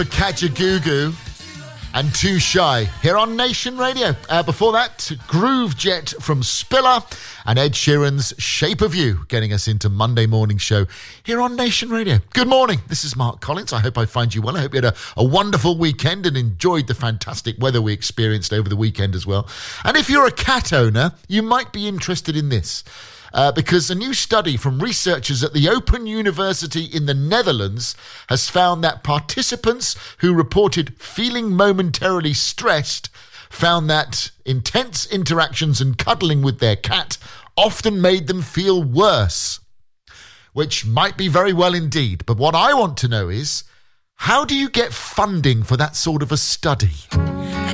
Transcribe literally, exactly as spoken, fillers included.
Kajagoogoo and Too Shy here on Nation Radio. Uh, before that, Groove Jet from Spiller and Ed Sheeran's Shape of You, getting us into Monday morning show here on Nation Radio. Good morning. This is Mark Collins. I hope I find you well. I hope you had a, a wonderful weekend and enjoyed the fantastic weather we experienced over the weekend as well. And if you're a cat owner, you might be interested in this. Uh, because a new study from researchers at the Open University in the Netherlands has found that participants who reported feeling momentarily stressed found that intense interactions and cuddling with their cat often made them feel worse, which might be very well indeed. But what I want to know is, how do you get funding for that sort of a study?